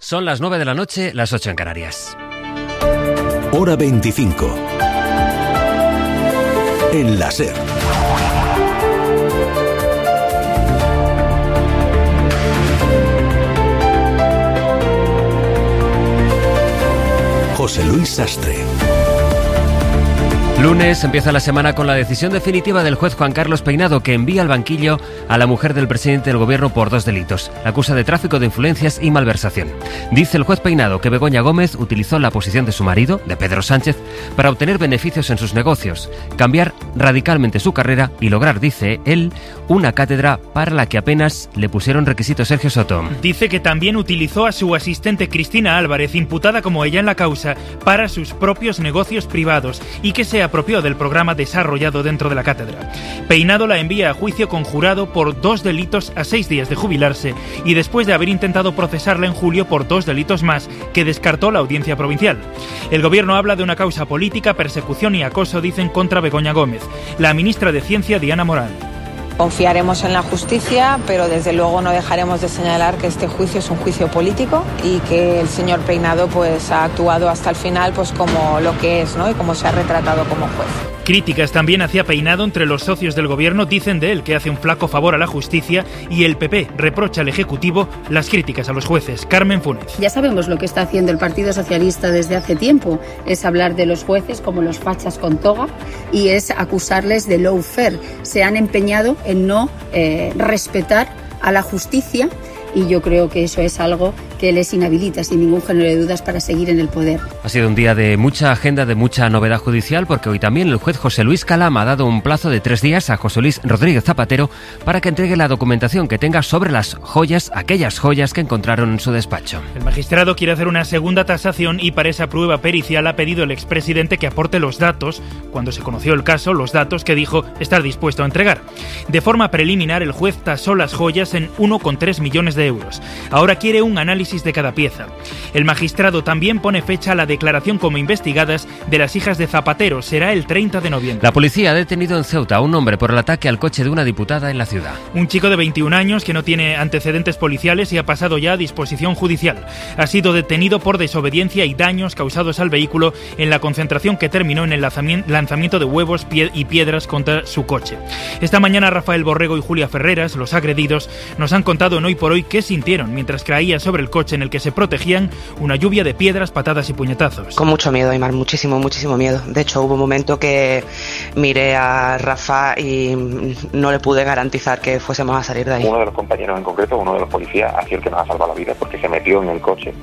Son las 9 de la noche, las 8 en Canarias. Hora 25. En la SER. José Luis Sastre. Lunes empieza la semana con la decisión definitiva del juez Juan Carlos Peinado, que envía al banquillo a la mujer del presidente del gobierno por 2 delitos. La acusa de tráfico de influencias y malversación. Dice el juez Peinado que Begoña Gómez utilizó la posición de su marido, de Pedro Sánchez, para obtener beneficios en sus negocios, cambiar radicalmente su carrera y lograr, dice él, una cátedra para la que apenas le pusieron requisitos. Sergio Soto. Dice que también utilizó a su asistente Cristina Álvarez, imputada como ella en la causa, para sus propios negocios privados y que se apropió del programa desarrollado dentro de la cátedra. Peinado la envía a juicio conjurado por 2 delitos a 6 días de jubilarse y después de haber intentado procesarla en julio por 2 delitos más que descartó la audiencia provincial. El gobierno habla de una causa política, persecución y acoso, dicen, contra Begoña Gómez. La ministra de Ciencia, Diana Morán. Confiaremos en la justicia, pero desde luego no dejaremos de señalar que este juicio es un juicio político y que el señor Peinado pues ha actuado hasta el final pues como lo que es, ¿no? Y como se ha retratado como juez. Críticas también hacia Peinado entre los socios del gobierno. Dicen de él que hace un flaco favor a la justicia y el PP reprocha al Ejecutivo las críticas a los jueces. Carmen Funes. Ya sabemos lo que está haciendo el Partido Socialista desde hace tiempo. Es hablar de los jueces como los fachas con toga y es acusarles de lawfare. Se han empeñado en no respetar a la justicia y yo creo que eso es algo que les inhabilita sin ningún género de dudas para seguir en el poder. Ha sido un día de mucha agenda, de mucha novedad judicial, porque hoy también el juez José Luis Calama ha dado un plazo de 3 días a José Luis Rodríguez Zapatero para que entregue la documentación que tenga sobre las joyas, aquellas joyas que encontraron en su despacho. El magistrado quiere hacer una segunda tasación y para esa prueba pericial ha pedido al expresidente que aporte los datos, cuando se conoció el caso, los datos que dijo estar dispuesto a entregar. De forma preliminar, el juez tasó las joyas en 1,3 millones de euros. Ahora quiere un análisis de cada pieza. El magistrado también pone fecha a la declaración como investigadas de las hijas de Zapatero. Será el 30 de noviembre. La policía ha detenido en Ceuta a un hombre por el ataque al coche de una diputada en la ciudad. Un chico de 21 años que no tiene antecedentes policiales y ha pasado ya a disposición judicial. Ha sido detenido por desobediencia y daños causados al vehículo en la concentración que terminó en el lanzamiento de huevos y piedras contra su coche. Esta mañana Rafael Borrego y Julia Ferreras, los agredidos, nos han contado en Hoy por Hoy qué sintieron mientras caía sobre el coche en el que se protegían una lluvia de piedras, patadas y puñetazos. Con mucho miedo, Aymar, muchísimo miedo. De hecho, hubo un momento que miré a Rafa y no le pude garantizar que fuésemos a salir de ahí. Uno de los compañeros en concreto, uno de los policías, ha sido el que nos ha salvado la vida porque se metió en el coche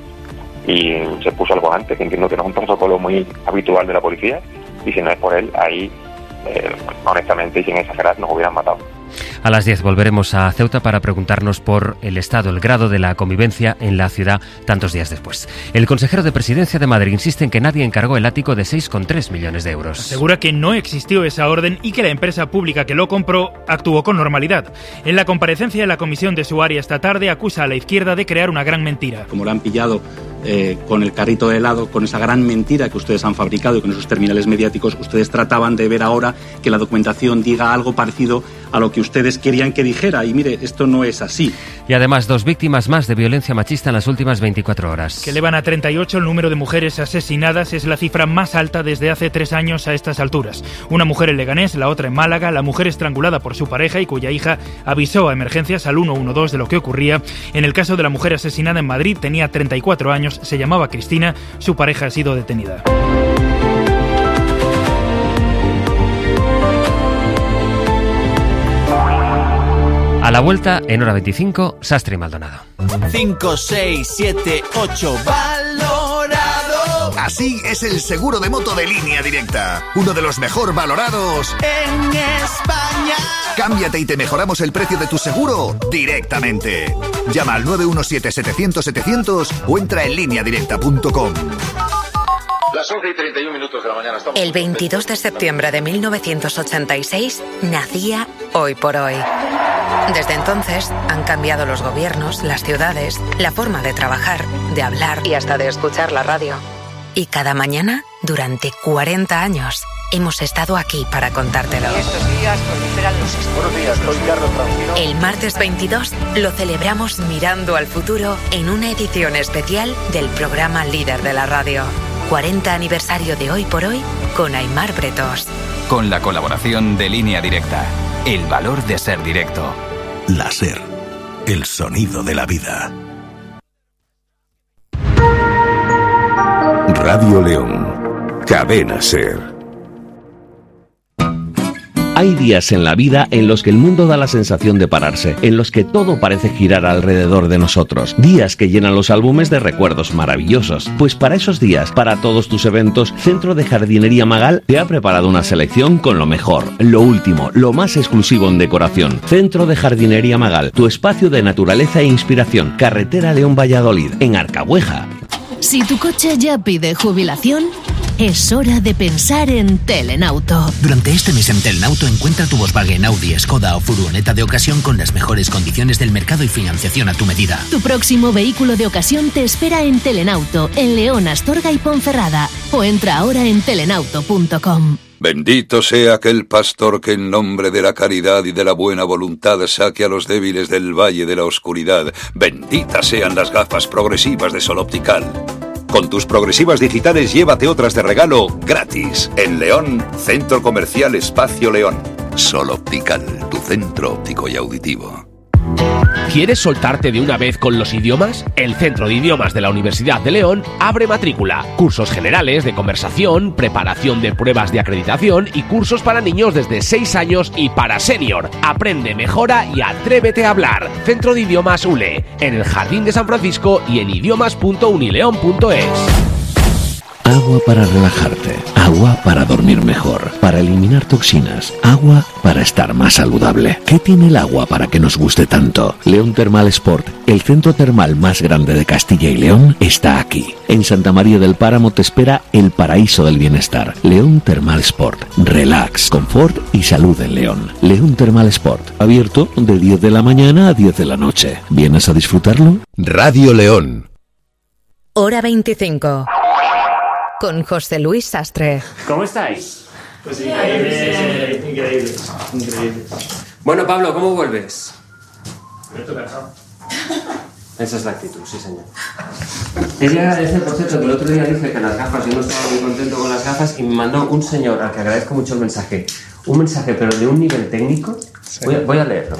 y se puso al volante, que entiendo que no es un protocolo muy habitual de la policía, y si no es por él, ahí, honestamente y sin exagerar, nos hubieran matado. A las 10 volveremos a Ceuta para preguntarnos por el estado, el grado de la convivencia en la ciudad tantos días después. El consejero de Presidencia de Madrid insiste en que nadie encargó el ático de 6,3 millones de euros. Asegura que no existió esa orden y que la empresa pública que lo compró actuó con normalidad. En la comparecencia de la comisión de su área esta tarde acusa a la izquierda de crear una gran mentira. Como lo han pillado con el carrito de helado, con esa gran mentira que ustedes han fabricado y con esos terminales mediáticos, ustedes trataban de ver ahora que la documentación diga algo parecido a lo que ustedes querían que dijera, y mire, esto no es así. Y además 2 víctimas más de violencia machista en las últimas 24 horas. Que elevan a 38 el número de mujeres asesinadas, es la cifra más alta desde hace 3 años a estas alturas. Una mujer en Leganés, la otra en Málaga, la mujer estrangulada por su pareja y cuya hija avisó a emergencias al 112 de lo que ocurría. En el caso de la mujer asesinada en Madrid, tenía 34 años, se llamaba Cristina, su pareja ha sido detenida. A la vuelta, en hora 25, Sastre y Maldonado. 5, 6, 7, 8, valorado. Así es el seguro de moto de Línea Directa. Uno de los mejor valorados en España. Cámbiate y te mejoramos el precio de tu seguro directamente. Llama al 917-700-700 o entra en lineadirecta.com. Las 11:31 de la mañana. El 22 de septiembre de 1986 nacía Hoy por Hoy. Desde entonces han cambiado los gobiernos, las ciudades, la forma de trabajar, de hablar y hasta de escuchar la radio. Y cada mañana, durante 40 años, hemos estado aquí para contártelo. Estos días proliferan los estudios. Buenos días, soy Carlos Francino. El martes 22 lo celebramos mirando al futuro en una edición especial del programa líder de la radio. 40 aniversario de Hoy por Hoy con Aimar Bretos. Con la colaboración de Línea Directa. El valor de ser directo. La SER. El sonido de la vida. Radio León. Cadena SER. Hay días en la vida en los que el mundo da la sensación de pararse, en los que todo parece girar alrededor de nosotros. Días que llenan los álbumes de recuerdos maravillosos. Pues para esos días, para todos tus eventos, Centro de Jardinería Magal te ha preparado una selección con lo mejor, lo último, lo más exclusivo en decoración. Centro de Jardinería Magal, tu espacio de naturaleza e inspiración. Carretera León-Valladolid, en Arcabueja. Si tu coche ya pide jubilación, es hora de pensar en Telenauto. Durante este mes en Telenauto encuentra tu Volkswagen, Audi, Skoda o furgoneta de ocasión con las mejores condiciones del mercado y financiación a tu medida. Tu próximo vehículo de ocasión te espera en Telenauto, en León, Astorga y Ponferrada. O entra ahora en telenauto.com. Bendito sea aquel pastor que en nombre de la caridad y de la buena voluntad saque a los débiles del valle de la oscuridad. Benditas sean las gafas progresivas de Sol Optical. Con tus progresivas digitales llévate otras de regalo gratis. En León, Centro Comercial Espacio León. Sol Optical, tu centro óptico y auditivo. ¿Quieres soltarte de una vez con los idiomas? El Centro de Idiomas de la Universidad de León abre matrícula. Cursos generales de conversación, preparación de pruebas de acreditación y cursos para niños desde 6 años y para senior. Aprende, mejora y atrévete a hablar. Centro de Idiomas ULE, en el Jardín de San Francisco y en idiomas.unileon.es. Agua para relajarte, agua para dormir mejor, para eliminar toxinas, agua para estar más saludable. ¿Qué tiene el agua para que nos guste tanto? León Termal Sport, el centro termal más grande de Castilla y León, está aquí. En Santa María del Páramo te espera el paraíso del bienestar. León Termal Sport, relax, confort y salud en León. León Termal Sport, abierto de 10 de la mañana a 10 de la noche. ¿Vienes a disfrutarlo? Radio León. Hora 25. Con José Luis Sastre. ¿Cómo estáis? Pues increíble. Bueno, Pablo, ¿cómo vuelves? Estoy cansado. Esa es la actitud, sí, señor. Quería agradecer, por cierto, que el otro día dije que las gafas, yo no estaba muy contento con las gafas y me mandó un señor al que agradezco mucho el mensaje. Un mensaje, pero de un nivel técnico. Sí. Voy a leerlo.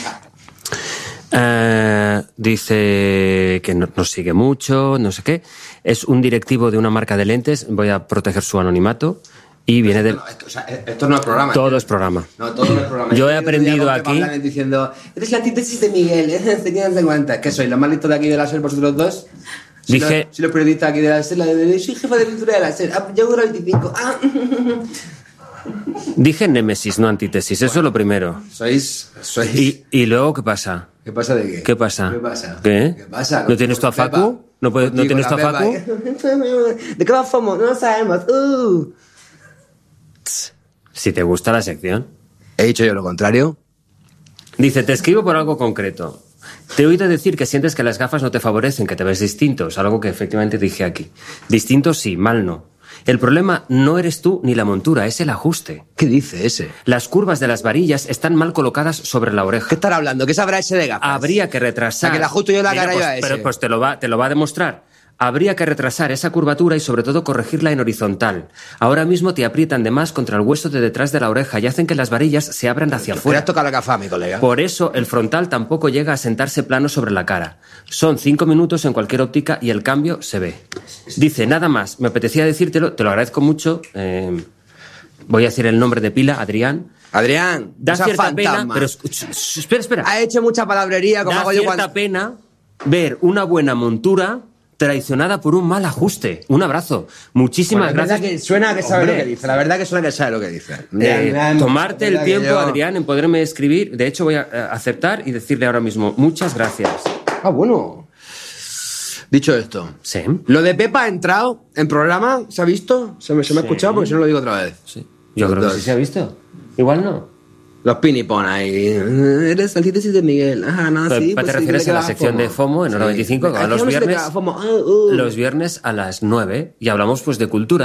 Dice que nos sigue mucho, no sé qué. Es un directivo de una marca de lentes. Voy a proteger su anonimato. Y viene del... Esto no es programa. Todo es programa. No, todo no es programa. Yo he aprendido aquí... diciendo, eres la antítesis de Miguel, ¿qué soy? ¿Los más listos de aquí de la SER vosotros dos? Dije... Si los periodistas aquí de la SER, soy jefa de pintura de la SER. Yo duro 25. Dije némesis, no antítesis. Eso es lo primero. Sois... ¿Y luego qué pasa? ¿Qué pasa de qué? ¿Qué pasa? ¿Qué pasa? ¿No tienes tu afacu? ¿No tienes tu afacu? ¿De qué vamos? No lo sabemos. Si te gusta la sección. ¿He dicho yo lo contrario? Dice, te escribo por algo concreto. Te he oído decir que sientes que las gafas no te favorecen, que te ves distinto. Es algo que efectivamente dije aquí. Distinto sí, mal no. El problema no eres tú ni la montura, es el ajuste. ¿Qué dice ese? Las curvas de las varillas están mal colocadas sobre la oreja. ¿Qué estará hablando? ¿Qué sabrá ese de gafas? Habría que retrasar... ¿A que le ajusto yo la cara yo a ese? Pero pues te lo va a demostrar. Habría que retrasar esa curvatura y sobre todo corregirla en horizontal. Ahora mismo te aprietan de más contra el hueso de detrás de la oreja y hacen que las varillas se abran hacia afuera. ¿Te has tocado la gafa, mi colega? Por eso el frontal tampoco llega a sentarse plano sobre la cara. Son 5 minutos en cualquier óptica y el cambio se ve. Dice, nada más, me apetecía decírtelo, te lo agradezco mucho. Voy a decir el nombre de pila, Adrián. Adrián, da cierta pena, pero espera. Ha hecho mucha palabrería, como hago yo cuando... Da cierta pena ver una buena montura traicionada por un mal ajuste. Un abrazo. Muchísimas gracias. Que suena que sabe lo que dice. La verdad que suena que sabe lo que dice. Tomarte el tiempo, Adrián, en poderme escribir. De hecho, voy a aceptar y decirle ahora mismo muchas gracias. Ah, bueno. Dicho esto. Sí. Lo de Pepa ha entrado en programa. ¿Se ha visto? ¿Se me ha escuchado? Porque si no lo digo otra vez. Sí. Yo creo que sí se ha visto. Igual no. Los pinipon ahí. Eres antítesis de Miguel. No, pero, sí. ¿te refieres a la sección de FOMO en Hora 25? Que va los viernes. Los viernes a las 9. Y hablamos pues de cultura.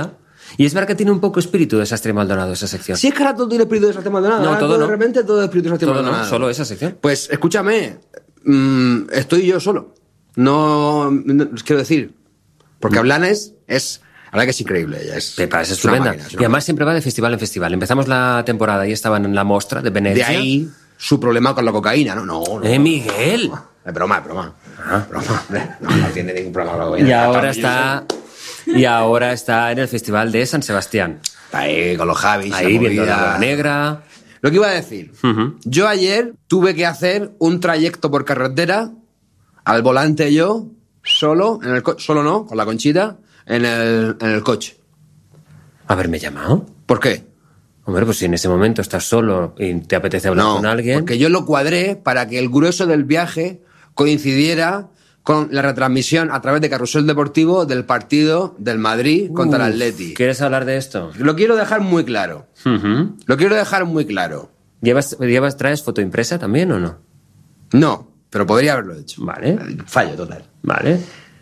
Y es verdad que tiene un poco espíritu de Sastre y Maldonado esa sección. Si es que ahora todo tiene espíritu de Sastre y Maldonado. No, todo no. De repente todo es espíritu de Sastre y Maldonado. No, solo esa sección. Pues escúchame, estoy yo solo. No quiero decir, porque Blanes es... La verdad que es increíble ella. Pepa, es estupenda. Y además siempre va de festival en festival. Empezamos la temporada y estaban en la Mostra de Venecia. De ahí su problema con la cocaína, ¿no? No. Miguel. Es broma. Broma, hombre. No tiene ningún problema con la cocaína. Y ahora está en el festival de San Sebastián. Ahí, con los Javis. Ahí, viendo la Bola Negra. Lo que iba a decir. Yo ayer tuve que hacer un trayecto por carretera, al volante yo, solo, solo no, con la Conchita, en el coche. ¿Haberme llamado? ¿Por qué? Hombre, pues si en ese momento estás solo y te apetece hablar con alguien... porque yo lo cuadré para que el grueso del viaje coincidiera con la retransmisión a través de Carrusel Deportivo del partido del Madrid contra el Atleti. ¿Quieres hablar de esto? Lo quiero dejar muy claro. Lo quiero dejar muy claro. ¿Traes foto impresa también o no? No, pero podría haberlo hecho. Vale. Fallo total. Vale.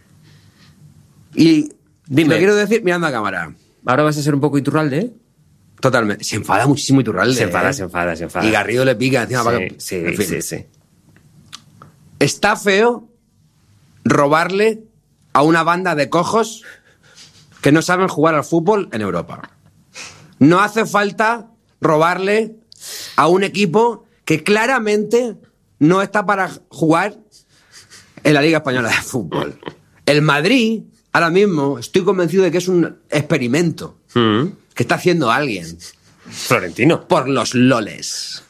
Y dime. Lo quiero decir mirando a cámara. ¿Ahora vas a ser un poco Iturralde, eh? Totalmente. Se enfada muchísimo Iturralde. Se enfada. Y Garrido le pica encima. Sí. Está feo robarle a una banda de cojos que no saben jugar al fútbol en Europa. No hace falta robarle a un equipo que claramente no está para jugar en la Liga Española de Fútbol. El Madrid, ahora mismo, estoy convencido de que es un experimento que está haciendo alguien. Florentino. Por los loles.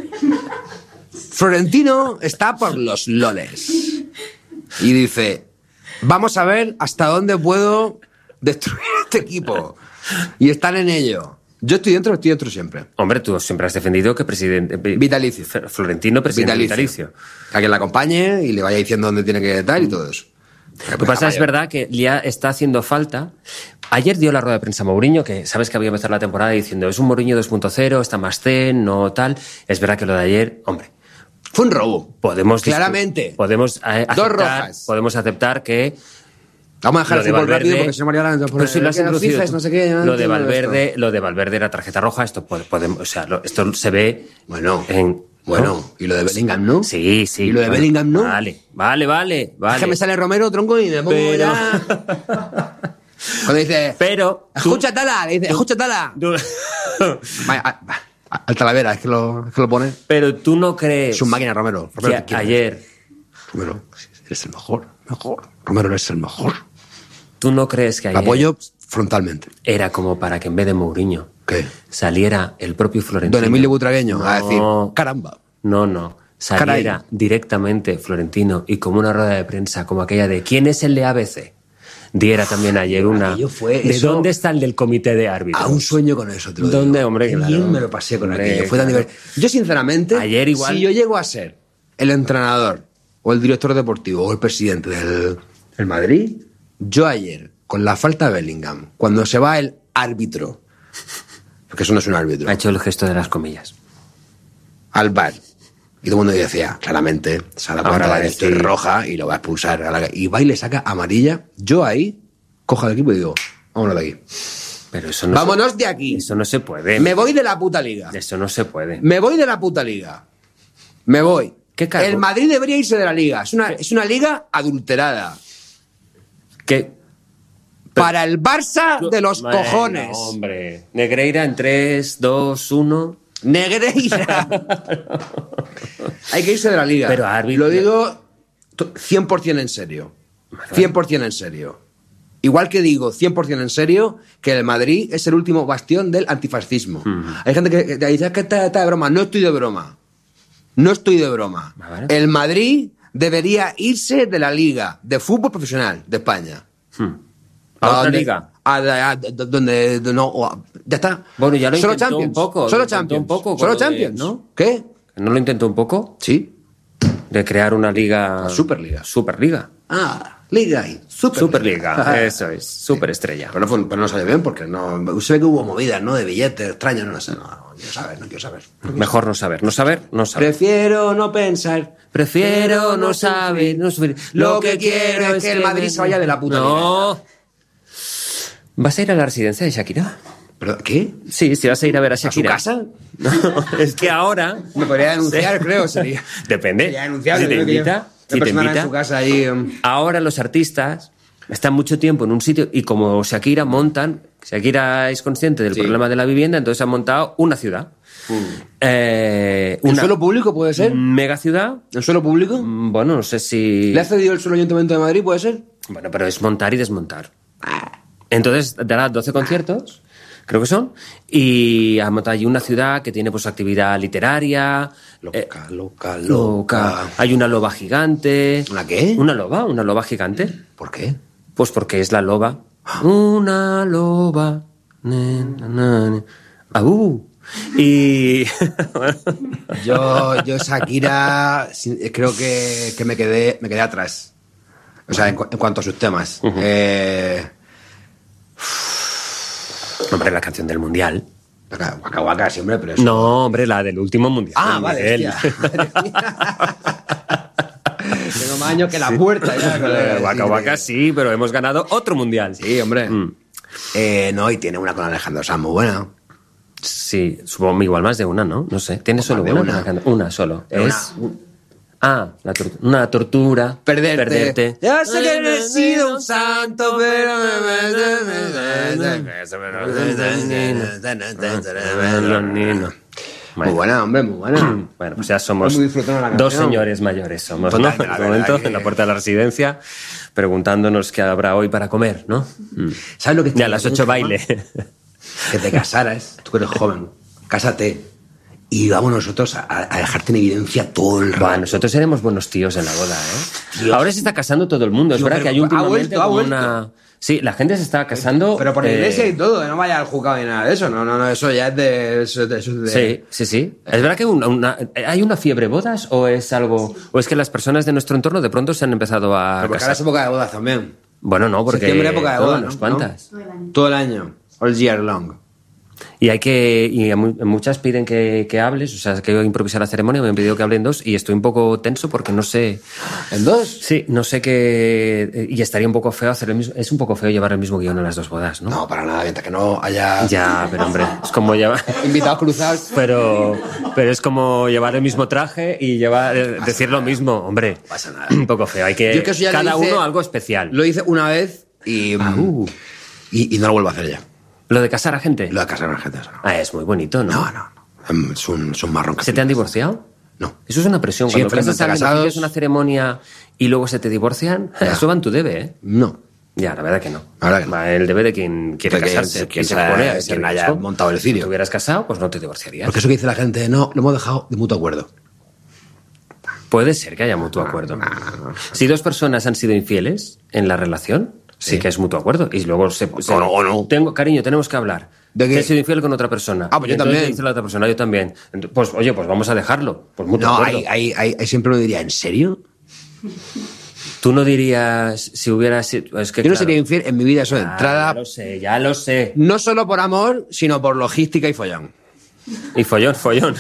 Florentino está por los loles. Y dice, vamos a ver hasta dónde puedo destruir este equipo. Y están en ello. Yo estoy dentro siempre. Hombre, tú siempre has defendido que presidente... Vitalicio. Florentino, presidente vitalicio. A quien la acompañe y le vaya diciendo dónde tiene que estar y todo eso. Lo que pasa es verdad que ya está haciendo falta. Ayer dio la rueda de prensa Mourinho, que sabes que había empezado la temporada diciendo es un Mourinho 2.0, está más zen, no tal. Es verdad que lo de ayer, hombre... Fue un robo. Claramente. Podemos aceptar, 2 rojas. Podemos aceptar que... Vamos a dejar el fútbol rápido porque se María pero si lo has introducido no sé qué, lo de Valverde era tarjeta roja, esto podemos, o sea, esto se ve y lo de Bellingham, ¿no? Sí. Y lo de Bellingham, ¿no? Vale. Déjame sale Romero, tronco, y me pongo ya. Cuando dice, escucha Tala, le dice, escucha Tala. Al Talavera, es que lo pone. Pero tú no crees. Es un máquina, Romero. Que ayer. Romero, eres el mejor. Romero, eres el mejor. ¿Tú no crees que ayer... Apoyo frontalmente. Era como para que en vez de Mourinho... ¿Qué? Saliera el propio Florentino... Don Emilio Butragueño a decir, caramba. No. Saliera directamente Florentino y como una rueda de prensa como aquella de ¿quién es el de ABC? Diera también ayer una... ¿De dónde está el del comité de árbitros? A un sueño con eso, te lo ¿Dónde, digo. hombre? Claro. Bien me lo pasé con aquello. Fue tan divertido. Yo, sinceramente, ayer igual... si yo llego a ser el entrenador o el director deportivo o el presidente del Madrid, yo ayer, con la falta de Bellingham, cuando se va el árbitro, porque eso no es un árbitro, ha hecho el gesto de las comillas, al VAR, y todo el mundo decía, claramente, se la puerta de roja y lo va a expulsar, y va y le saca amarilla, yo ahí cojo al equipo y digo, vámonos de aquí. Pero eso no vámonos de aquí. Eso no se puede. Me voy de la puta liga. Eso no se puede. Me voy de la puta liga. Me voy. ¿Qué cargo? El Madrid debería irse de la liga. Es una liga adulterada. Para el Barça de los cojones. Hombre. Negreira en 3, 2, 1. Negreira. Hay que irse de la liga. Pero árbitro. Lo digo 100% en serio. 100% en serio. Igual que digo 100% en serio que el Madrid es el último bastión del antifascismo. Hay gente que dice que está de broma. No estoy de broma. El Madrid debería irse de la liga de fútbol profesional de España. ¿A otra liga? Donde no, ya está. Bueno, ya lo solo intentó Champions. un poco. Solo Champions. Solo Champions, ¿no? ¿Qué? ¿No lo intentó un poco? Sí. De crear una liga... Superliga. Liga y Superliga. Eso es. Superestrella. Pero no salió bien porque no... Se ve que hubo movidas, ¿no? De billetes extraños, no sé. No quiero saber. Mejor no saber. Prefiero no pensar. Prefiero no saber. Lo que quiero es que el Madrid se vaya de la puta liga. ¿Vas a ir a la residencia de Shakira? ¿Pero qué? Sí, si vas a ir a ver a Shakira. ¿A su casa? No, es que ahora... Me podría denunciar, creo, sería. Depende. Sería denunciable. Si te invita... La persona en su casa ahí... Ahora los artistas están mucho tiempo en un sitio y como Shakira montan... Shakira es consciente del problema de la vivienda, entonces han montado una ciudad. ¿El suelo público puede ser? Mega ciudad. ¿El suelo público? Bueno, no sé si... ¿Le ha cedido el suelo Ayuntamiento de Madrid, puede ser? Bueno, pero es montar y desmontar. Entonces dará 12 conciertos, creo que son, y ha montado allí una ciudad que tiene pues actividad literaria. Loca. Hay una loba gigante. ¿Una qué? Una loba gigante. ¿Por qué? Pues porque es la loba. Una loba. Y yo Shakira creo que me quedé atrás. O sea, en cuanto a sus temas. Hombre, la canción del Mundial. Waka Waka, sí, hombre, pero eso... No, hombre, la del último Mundial. Ah, vale, tengo más años que la puerta. Waka Waka sí, pero hemos ganado otro Mundial. Sí, hombre. No, y tiene una con Alejandro Sanz muy buena. Sí, supongo igual más de una, ¿no? No sé. ¿Tiene solo una? Una solo. Es... una tortura. Perderte. Ya sé que no he sido un santo, pero... Muy buena, hombre, muy buena. Bueno, pues ya somos dos señores mayores, somos, ¿no? En este momento, en la puerta de la residencia, preguntándonos qué habrá hoy para comer, ¿no? ¿Sabes lo que... Ya a las 8 baile. Que te casaras, tú que eres joven, cásate. Y vamos nosotros a dejarte en evidencia todo el rato. Nosotros seremos buenos tíos en la boda, ¿eh? Dios. Ahora se está casando todo el mundo. Es verdad que hay últimamente como una... Sí, la gente se está casando... Pero por la iglesia y todo, no vaya al juzgado ni nada de eso. No, eso ya es de... Eso de... Sí. Es verdad que hay una fiebre bodas o es algo... O es que las personas de nuestro entorno de pronto se han empezado a Pero porque casar. ahora es época de bodas también. Bueno, no, porque... Septiembre época de bodas, ¿no? ¿Cuántas? Todo el año. All year long. Y muchas piden que hables, o sea, que yo improvisar la ceremonia, me han pedido que hable en 2 y estoy un poco tenso porque no sé... ¿En 2? Sí, no sé qué... Y estaría un poco feo hacer el mismo... Es un poco feo llevar el mismo guión en las 2 bodas, ¿no? No, para nada, mientras que no haya... Ya, pero hombre, es como llevar... Invitados cruzados. Pero es como llevar el mismo traje y decir lo mismo, hombre. No pasa nada. Un poco feo, hay que... Yo eso ya cada uno algo especial. Lo hice una vez y no lo vuelvo a hacer ya. ¿Lo de casar a gente? Lo de casar a gente, eso no. Es muy bonito, ¿no? No. Es un marrón. ¿Se te han divorciado? No. Eso es una presión. Sí, cuando casas a alguien, haces una ceremonia y luego se te divorcian, eso va en tu debe, ¿eh? No. Ya, la verdad que no. La verdad que no. Va el debe de quien quiere casarse. Quien se pone a quien haya montado el cirio. Si te hubieras casado, pues no te divorciarías. Porque eso que dice la gente, no, lo hemos dejado de mutuo acuerdo. Puede ser que haya mutuo acuerdo. Si 2 personas han sido infieles en la relación, sí que es mutuo acuerdo. Y luego o no. Cariño, tenemos que hablar. ¿De qué? Que he sido infiel con otra persona. Pues yo también. Dice la otra persona, yo también. Pues oye, pues vamos a dejarlo. Pues mutuo acuerdo. Hay siempre uno diría, ¿en serio? Tú no dirías si hubiera sido... Es que, yo no sería infiel en mi vida, eso de entrada. Ya lo sé. No solo por amor, sino por logística y follón. Y follón.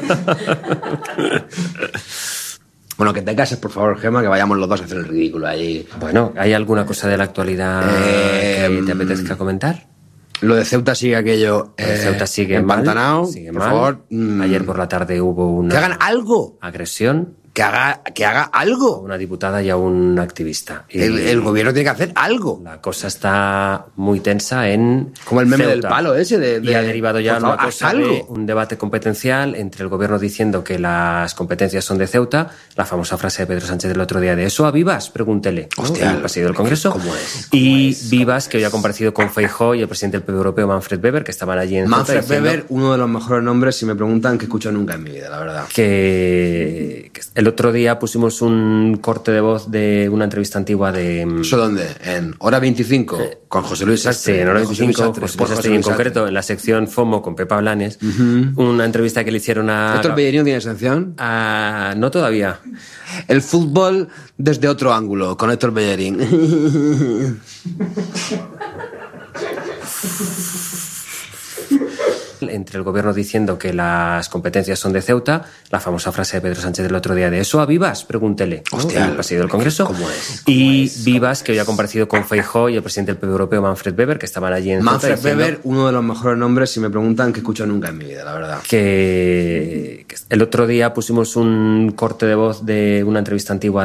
Bueno, que te cases, por favor, Gemma, que vayamos los dos a hacer el ridículo allí. Bueno, ¿hay alguna cosa de la actualidad que te apetezca comentar? Lo de Ceuta sigue aquello. Ceuta sigue empantanado. Sigue por mal. Favor. Ayer por la tarde hubo una... Que hagan algo. Agresión. Que haga algo. A una diputada y a un activista. Y el gobierno tiene que hacer algo. La cosa está muy tensa en como el meme Ceuta. Del palo ese. Y ha derivado ya por favor, una cosa de un debate competencial entre el gobierno diciendo que las competencias son de Ceuta, la famosa frase de Pedro Sánchez del otro día de ¿eso a Vivas? Pregúntele. Hostia, el presidente del Congreso. ¿Cómo es? Y Vivas, que hoy ha comparecido con Feijóo y el presidente del PP Europeo, Manfred Weber, que estaban allí en Ceuta. Manfred Weber, uno de los mejores nombres, si me preguntan, que he escuchado nunca en mi vida, la verdad. Que el otro día pusimos un corte de voz de una entrevista antigua de... ¿Eso dónde? ¿En Hora 25? Con José Luis Sastre. Sí, en Hora 25, José Luis Sastre, y en concreto en la sección FOMO con Pepa Blanes, una entrevista que le hicieron a... ¿Héctor Bellerín tiene sección? No todavía. El fútbol desde otro ángulo, con Héctor Bellerín. Entre el gobierno diciendo que las competencias son de Ceuta, la famosa frase de Pedro Sánchez del otro día de ¿eso a Vivas? Pregúntele. Hostia, en el pasillo del Congreso. ¿Cómo es? Vivas, que hoy ha comparecido con Feijóo y el presidente del PP europeo, Manfred Weber, que estaban allí en Manfred Weber, uno de los mejores nombres, si me preguntan, que escucho nunca en mi vida, la verdad. Que el otro día pusimos un corte de voz de una entrevista antigua